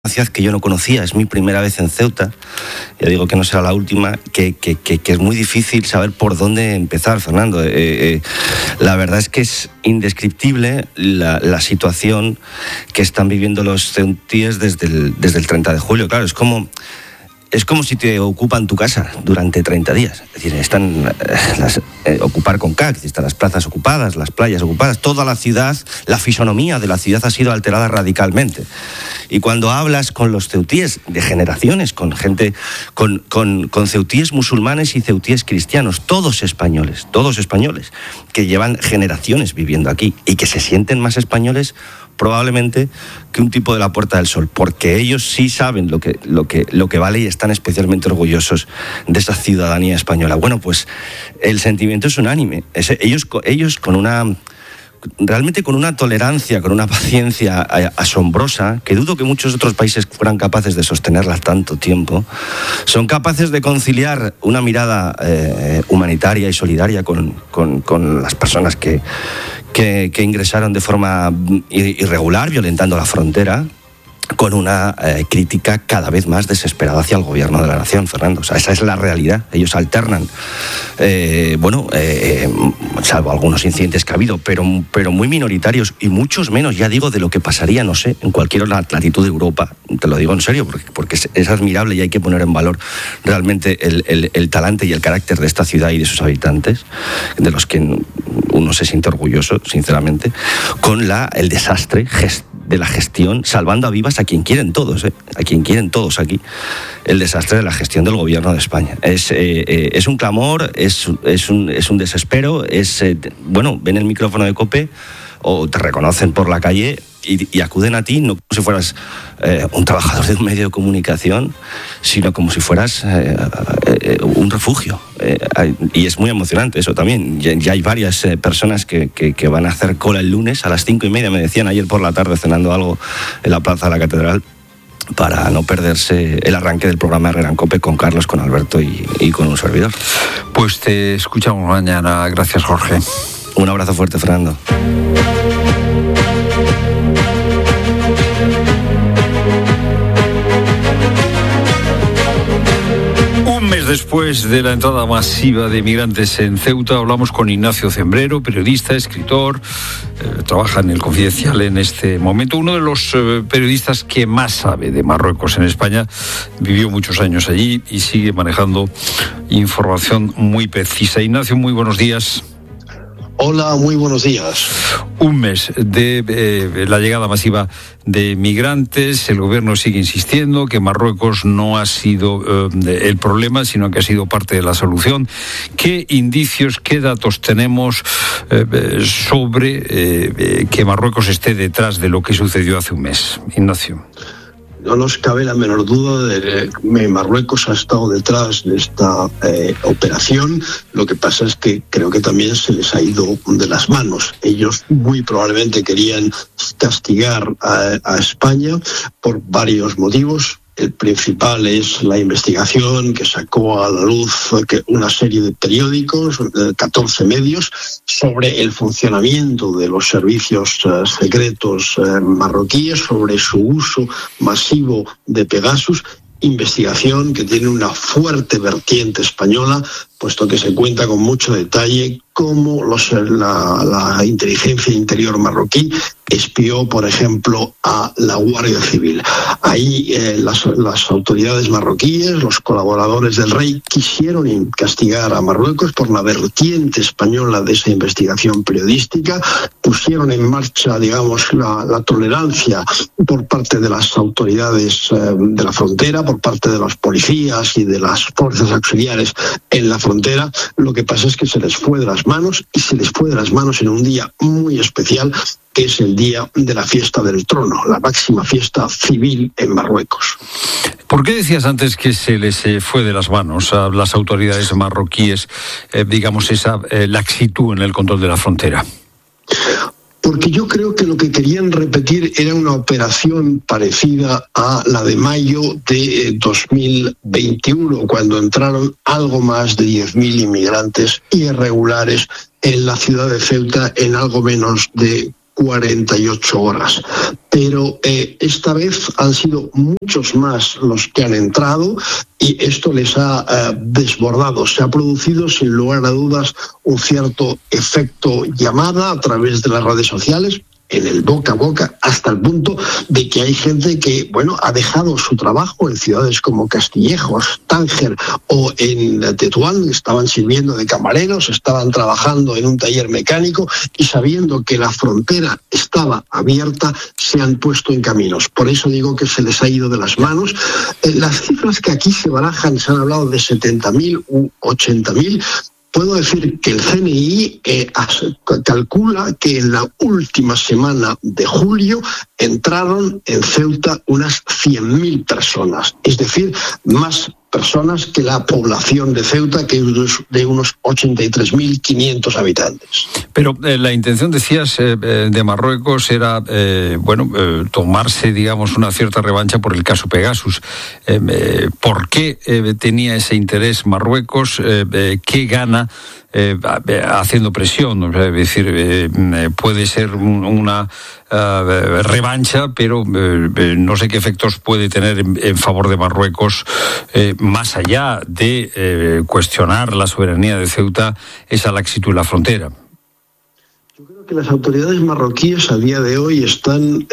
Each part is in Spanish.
Una ciudad que yo no conocía, es mi primera vez en Ceuta, ya digo que no será la última, que es muy difícil saber por dónde empezar, Fernando. La verdad es que es indescriptible la situación que están viviendo los ceutíes desde el 30 de julio. Claro, es como si te ocupan tu casa durante 30 días. Es decir, están ocupar con CAC, están las plazas ocupadas, las playas ocupadas, toda la ciudad, la fisonomía de la ciudad ha sido alterada radicalmente. Y cuando hablas con los ceutíes de generaciones, con gente, con ceutíes musulmanes y ceutíes cristianos, todos españoles, que llevan generaciones viviendo aquí y que se sienten más españoles probablemente que un tipo de la Puerta del Sol, porque ellos sí saben lo que vale y están especialmente orgullosos de esa ciudadanía española. Bueno, pues el sentimiento es unánime. Ellos realmente con una tolerancia, con una paciencia asombrosa, que dudo que muchos otros países fueran capaces de sostenerla tanto tiempo, son capaces de conciliar una mirada humanitaria y solidaria con las personas que ingresaron de forma irregular, violentando la frontera, con una crítica cada vez más desesperada hacia el gobierno de la nación, Fernando. O sea, esa es la realidad. Ellos alternan, salvo algunos incidentes que ha habido, pero muy minoritarios y muchos menos, ya digo, de lo que pasaría, no sé, en cualquier latitud de Europa. Te lo digo en serio, porque es admirable y hay que poner en valor realmente el talante y el carácter de esta ciudad y de sus habitantes, de los que uno se siente orgulloso, sinceramente, con el desastre de la gestión, salvando a vivas a quien quieren todos, a quien quieren todos aquí, el desastre de la gestión del gobierno de España. Es un clamor, es un desespero, ven el micrófono de COPE o te reconocen por la calle y acuden a ti, no como si fueras un trabajador de un medio de comunicación, sino como si fueras un refugio. Y es muy emocionante eso también. Ya hay varias personas que van a hacer cola el lunes a las 5:30, me decían ayer por la tarde cenando algo en la Plaza de la Catedral, para no perderse el arranque del programa de Herrera en COPE con Carlos, con Alberto y con un servidor. Pues te escuchamos mañana. Gracias, Jorge. Un abrazo fuerte, Fernando. Después de la entrada masiva de migrantes en Ceuta, hablamos con Ignacio Cembrero, periodista, escritor, trabaja en El Confidencial en este momento, uno de los periodistas que más sabe de Marruecos en España, vivió muchos años allí y sigue manejando información muy precisa. Ignacio, muy buenos días. Hola, muy buenos días. Un mes de la llegada masiva de migrantes, el gobierno sigue insistiendo que Marruecos no ha sido el problema, sino que ha sido parte de la solución. ¿Qué indicios, qué datos tenemos sobre que Marruecos esté detrás de lo que sucedió hace un mes? Ignacio. No nos cabe la menor duda de que Marruecos ha estado detrás de esta operación. Lo que pasa es que creo que también se les ha ido de las manos. Ellos muy probablemente querían castigar a España por varios motivos. El principal es la investigación que sacó a la luz una serie de periódicos, 14 medios, sobre el funcionamiento de los servicios secretos marroquíes, sobre su uso masivo de Pegasus. Investigación que tiene una fuerte vertiente española, puesto que se cuenta con mucho detalle cómo la inteligencia interior marroquí espió, por ejemplo, a la Guardia Civil. Ahí las autoridades marroquíes, los colaboradores del rey, quisieron castigar a Marruecos por la vertiente española de esa investigación periodística, pusieron en marcha, digamos, la tolerancia por parte de las autoridades de la frontera, por parte de los policías y de las fuerzas auxiliares en la frontera. Lo que pasa es que se les fue de las manos, y se les fue de las manos en un día muy especial, que es el día de la fiesta del trono, la máxima fiesta civil en Marruecos. ¿Por qué decías antes que se les fue de las manos a las autoridades marroquíes, esa laxitud en el control de la frontera? Porque yo creo que lo que querían repetir era una operación parecida a la de mayo de 2021, cuando entraron algo más de 10.000 inmigrantes irregulares en la ciudad de Ceuta en algo menos de 48 horas. Pero esta vez han sido muchos más los que han entrado y esto les ha desbordado. Se ha producido, sin lugar a dudas, un cierto efecto llamada a través de las redes sociales, en el boca a boca, hasta el punto de que hay gente que, bueno, ha dejado su trabajo en ciudades como Castillejos, Tánger o en Tetuán, estaban sirviendo de camareros, estaban trabajando en un taller mecánico y sabiendo que la frontera estaba abierta, se han puesto en caminos. Por eso digo que se les ha ido de las manos. Las cifras que aquí se barajan, se han hablado de 70.000 u 80.000, puedo decir que el CNI calcula que en la última semana de julio entraron en Ceuta unas 100.000 personas, es decir, más personas que la población de Ceuta, que es de unos 83.500 habitantes. Pero la intención, decías, de Marruecos era, tomarse, digamos, una cierta revancha por el caso Pegasus. ¿Por qué tenía ese interés Marruecos? ¿Qué gana haciendo presión? O sea, es decir, puede ser una revancha, pero no sé qué efectos puede tener en favor de Marruecos, más allá de cuestionar la soberanía de Ceuta, esa laxitud en la frontera. Yo creo que las autoridades marroquíes a día de hoy están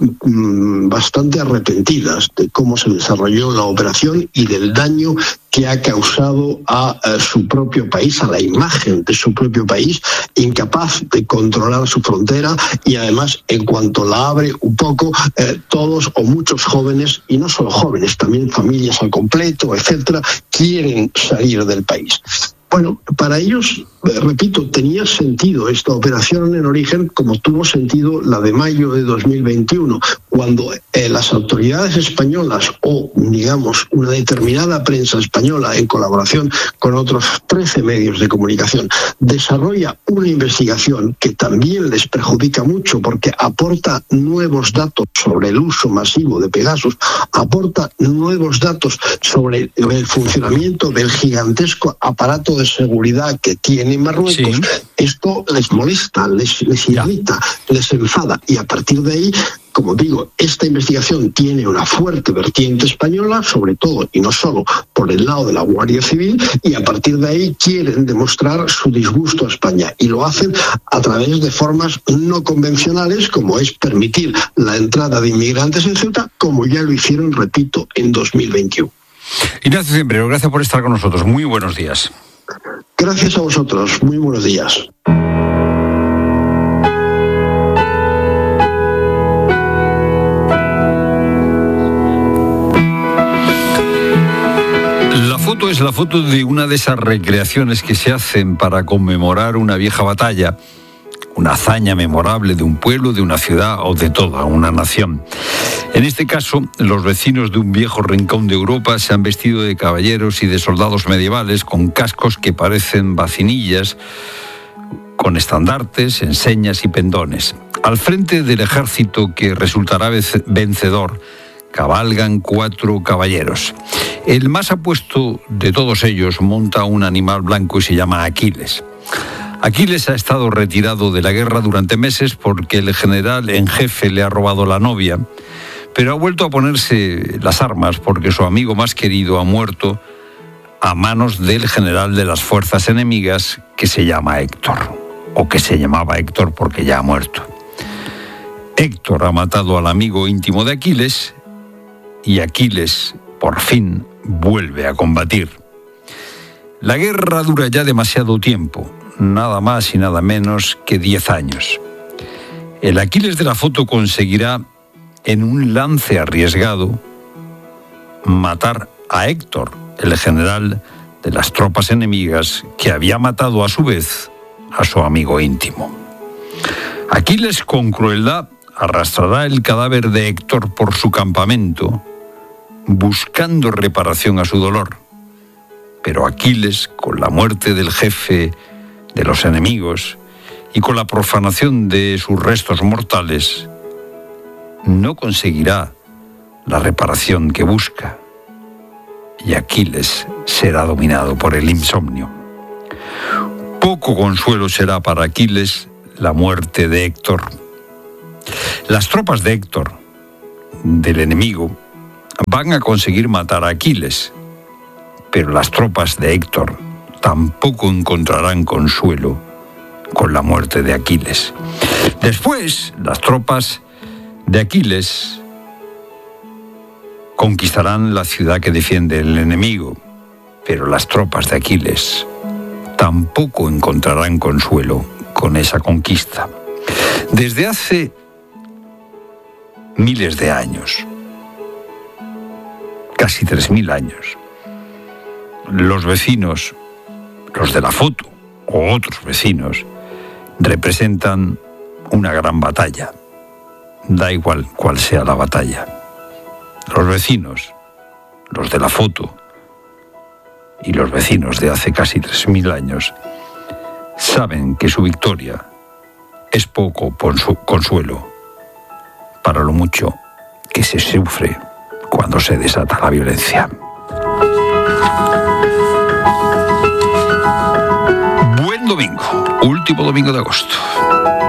bastante arrepentidas de cómo se desarrolló la operación y del daño que ha causado a su propio país, a la imagen de su propio país, incapaz de controlar su frontera y además, en cuanto la abre un poco, todos o muchos jóvenes, y no solo jóvenes, también familias al completo, etcétera, quieren salir del país. Bueno, para ellos, repito, tenía sentido esta operación en origen como tuvo sentido la de mayo de 2021, cuando las autoridades españolas o, digamos, una determinada prensa española en colaboración con otros 13 medios de comunicación desarrolla una investigación que también les perjudica mucho porque aporta nuevos datos sobre el uso masivo de Pegasus, aporta nuevos datos sobre el funcionamiento del gigantesco aparato de seguridad que tiene Marruecos. Sí. Esto les molesta, les irrita, les enfada y a partir de ahí, como digo, esta investigación tiene una fuerte vertiente española, sobre todo y no solo por el lado de la Guardia Civil, y a partir de ahí quieren demostrar su disgusto a España y lo hacen a través de formas no convencionales, como es permitir la entrada de inmigrantes en Ceuta, como ya lo hicieron, repito, en 2021. Ignacio Zembrero, gracias por estar con nosotros. Muy buenos días. Gracias a vosotros. Muy buenos días. La foto es la foto de una de esas recreaciones que se hacen para conmemorar una vieja batalla, una hazaña memorable de un pueblo, de una ciudad o de toda una nación. En este caso, los vecinos de un viejo rincón de Europa se han vestido de caballeros y de soldados medievales con cascos que parecen vacinillas, con estandartes, enseñas y pendones. Al frente del ejército que resultará vencedor, cabalgan 4 caballeros. El más apuesto de todos ellos monta un animal blanco y se llama Aquiles. Aquiles ha estado retirado de la guerra durante meses porque el general en jefe le ha robado la novia, pero ha vuelto a ponerse las armas porque su amigo más querido ha muerto a manos del general de las fuerzas enemigas que se llama Héctor, o que se llamaba Héctor porque ya ha muerto. Héctor ha matado al amigo íntimo de Aquiles y Aquiles, por fin, vuelve a combatir. La guerra dura ya demasiado tiempo, nada más y nada menos que 10 años. El Aquiles de la foto conseguirá, en un lance arriesgado, matar a Héctor, el general de las tropas enemigas, que había matado a su vez a su amigo íntimo. Aquiles, con crueldad, arrastrará el cadáver de Héctor por su campamento, buscando reparación a su dolor. Pero Aquiles, con la muerte del jefe de los enemigos y con la profanación de sus restos mortales, no conseguirá la reparación que busca, y Aquiles será dominado por el insomnio. Poco consuelo será para Aquiles la muerte de Héctor, Las tropas de Héctor, del enemigo, van a conseguir matar a Aquiles, pero las tropas de Héctor tampoco encontrarán consuelo con la muerte de Aquiles. Después, las tropas de Aquiles conquistarán la ciudad que defiende el enemigo, pero las tropas de Aquiles tampoco encontrarán consuelo con esa conquista. Desde hace miles de años, casi 3000 años, los vecinos, los de la foto o otros vecinos, representan una gran batalla. Da igual cuál sea la batalla. Los vecinos, los de la foto y los vecinos de hace casi 3000 años, saben que su victoria es poco consuelo para lo mucho que se sufre cuando se desata la violencia. Buen domingo, último domingo de agosto.